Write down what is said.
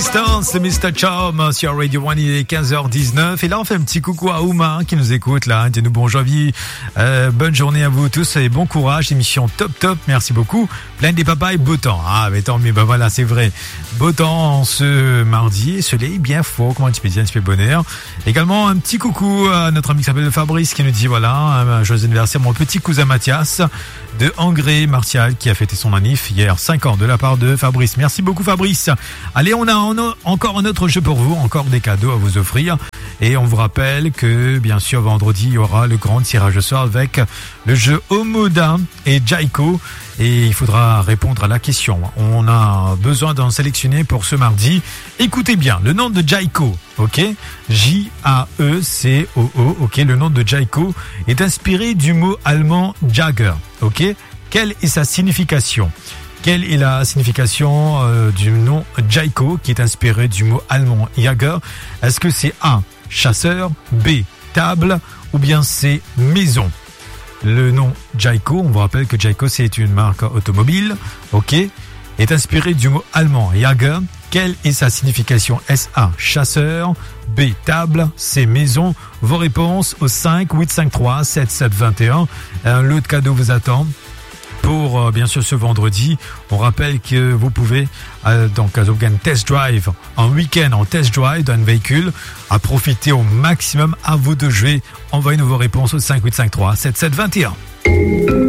l'instant, c'est Mr. Charm sur Radio One, il est 15h19. Et là, on fait un petit coucou à Ouma qui nous écoute là. Dis-nous bonjour, bonne journée à vous tous et bon courage. Émission top. Merci beaucoup. Plein des papas et beau temps. Ah, mais tant mieux. Bah voilà, c'est vrai. Beau temps ce mardi. Soleil bien fort. Comment tu peux dire, un petit peu bonheur. Également, un petit coucou à notre ami qui s'appelle Fabrice qui nous dit voilà, un joyeux anniversaire. Mon petit cousin Mathias de Angré Martial qui a fêté son anniv hier, 5 ans de la part de Fabrice. Merci beaucoup Fabrice. Allez, on a encore un autre jeu pour vous, encore des cadeaux à vous offrir. Et on vous rappelle que, bien sûr, vendredi, il y aura le grand tirage au sort avec le jeu Omoda et Jaiko. Et il faudra répondre à la question. On a besoin d'en sélectionner pour ce mardi. Écoutez bien, le nom de Jaiko, ok? J-A-E-C-O-O, ok? Le nom de Jaiko est inspiré du mot allemand Jagger, ok? Quelle est sa signification? Quelle est la signification du nom Jaiko qui est inspiré du mot allemand Jager? Est-ce que c'est A, chasseur, B, table ou bien C, maison? Le nom Jaiko, on vous rappelle que Jaiko c'est une marque automobile, ok, est inspiré du mot allemand Jager. Quelle est sa signification? S-A, chasseur, B, table, C, maison. Vos réponses au 5 853 7721. Un lot de cadeaux vous attend. Pour bien sûr ce vendredi, on rappelle que vous pouvez donc test drive en week-end, en test drive d'un véhicule, à profiter au maximum. À vous de jouer. Envoyez-nous vos réponses au 5 853 7721.